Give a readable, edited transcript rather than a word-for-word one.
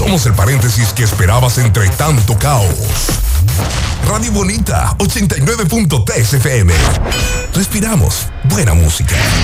Somos el paréntesis que esperabas entre tanto caos. Radio Bonita, 89.3 FM. Respiramos buena música.